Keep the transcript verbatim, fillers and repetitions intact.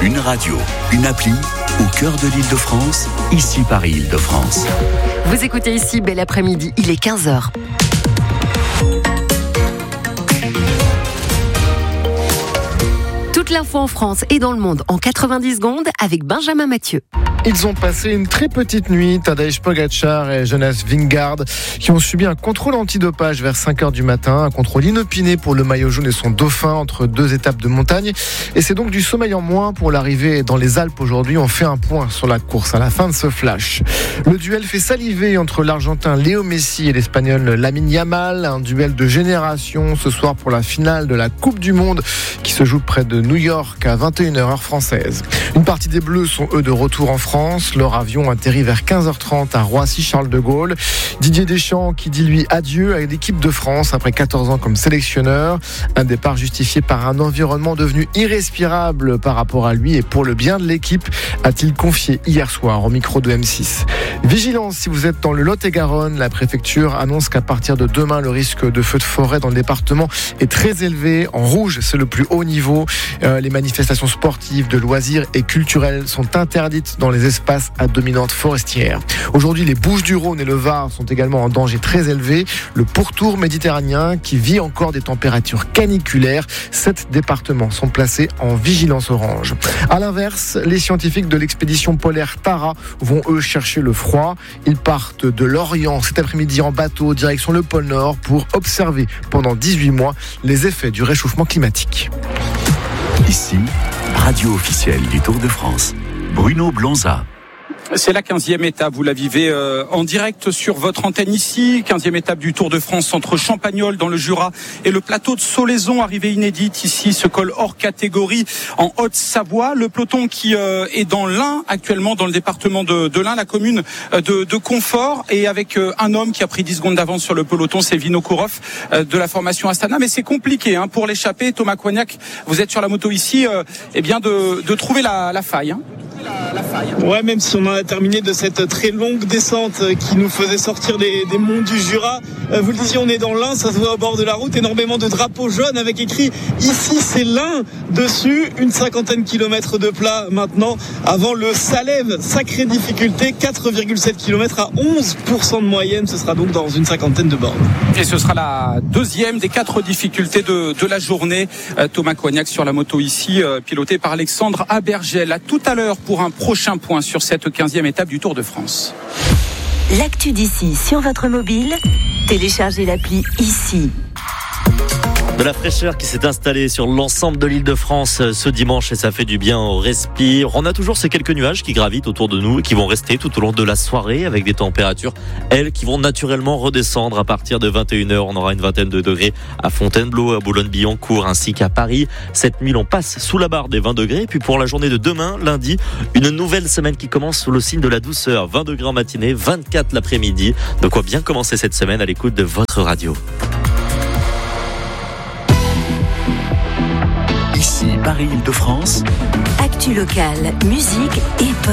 Une radio, une appli, au cœur de l'Île-de-France, ici Paris-Île-de-France. Vous écoutez ici, bel après-midi, il est quinze heures. Toute l'info en France et dans le monde en quatre-vingt-dix secondes avec Benjamin Mathieu. Ils ont passé une très petite nuit, Tadej Pogačar et Jonas Vingegaard, qui ont subi un contrôle antidopage vers cinq heures du matin, un contrôle inopiné pour le maillot jaune et son dauphin entre deux étapes de montagne. Et c'est donc du sommeil en moins pour l'arrivée dans les Alpes aujourd'hui. On fait un point sur la course à la fin de ce flash. Le duel fait saliver entre l'Argentin Léo Messi et l'Espagnol Lamine Yamal, un duel de génération ce soir pour la finale de la Coupe du Monde qui se joue près de New York à vingt et une heures heure française. Une partie des Bleus sont eux de retour en France. Leur avion atterrit vers quinze heures trente à Roissy-Charles de Gaulle. Didier Deschamps qui dit lui adieu à l'équipe de France après quatorze ans comme sélectionneur. Un départ justifié par un environnement devenu irrespirable par rapport à lui et pour le bien de l'équipe, a-t-il confié hier soir au micro de M six. Vigilance si vous êtes dans le Lot-et-Garonne. La préfecture annonce qu'à partir de demain, le risque de feu de forêt dans le département est très élevé. En rouge, c'est le plus haut niveau. Euh, les manifestations sportives, de loisirs et culturelles sont interdites dans les espaces à dominante forestière. Aujourd'hui, les Bouches-du-Rhône et le Var sont également en danger très élevé. Le pourtour méditerranéen qui vit encore des températures caniculaires. Sept départements sont placés en vigilance orange. À l'inverse, les scientifiques de l'expédition polaire Tara vont eux chercher le froid. Ils partent de l'Orient cet après-midi en bateau direction le pôle Nord pour observer pendant dix-huit mois les effets du réchauffement climatique. Ici, radio officielle du Tour de France. Bruno Blonza. C'est la quinzième étape, vous la vivez euh, en direct sur votre antenne ici, quinzième étape du Tour de France entre Champagnole dans le Jura et le plateau de Solaison, arrivée inédite ici, ce col hors catégorie en Haute-Savoie. Le peloton qui euh, est dans l'Ain actuellement, dans le département de, de l'Ain, la commune de, de Confort, et avec euh, un homme qui a pris dix secondes d'avance sur le peloton, c'est Vinokourov euh, de la formation Astana. Mais c'est compliqué hein, pour l'échapper. Thomas Coignac, vous êtes sur la moto ici, euh, eh bien de, de trouver la, la faille. Hein. La, la faille. Ouais, même si on a terminé de cette très longue descente qui nous faisait sortir des, des monts du Jura. Vous le disiez, on est dans l'Ain, ça se voit au bord de la route, énormément de drapeaux jaunes avec écrit ici c'est l'Ain dessus, une cinquantaine de kilomètres de plat maintenant avant le Salève, sacrée difficulté, quatre virgule sept kilomètres à onze pour cent de moyenne, ce sera donc dans une cinquantaine de bornes. Et ce sera la deuxième des quatre difficultés de, de la journée. Thomas Coignac sur la moto ici, piloté par Alexandre Abergel. À tout à l'heure pour un prochain point sur cette quinzième étape du Tour de France. L'actu d'ici sur votre mobile, téléchargez l'appli ici. De la fraîcheur qui s'est installée sur l'ensemble de l'Île-de-France ce dimanche et ça fait du bien au respire. On a toujours ces quelques nuages qui gravitent autour de nous et qui vont rester tout au long de la soirée avec des températures, elles, qui vont naturellement redescendre à partir de vingt et une heures. On aura une vingtaine de degrés à Fontainebleau, à Boulogne-Billancourt ainsi qu'à Paris. Cette nuit, on passe sous la barre des vingt degrés. Et puis pour la journée de demain, lundi, une nouvelle semaine qui commence sous le signe de la douceur. vingt degrés en matinée, vingt-quatre l'après-midi. De quoi bien commencer cette semaine à l'écoute de votre radio. Ici Paris-Île-de-France. Actu locale, musique et pop.